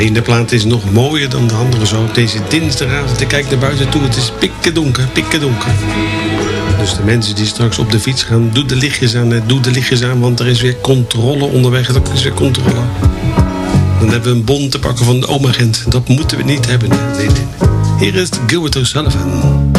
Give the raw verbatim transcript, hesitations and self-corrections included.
ene plaat is nog mooier dan de andere. Zo op deze dinsdagavond. Ik kijk naar buiten toe. Het is pikken donker, pikken donker. Dus de mensen die straks op de fiets gaan, doe de lichtjes aan, doe de lichtjes aan, want er is weer controle onderweg. Er is weer controle. Dan hebben we een bon te pakken van de oom-agent. Dat moeten we niet hebben. Nee, nee. Hier is Gilbert O'Sullivan.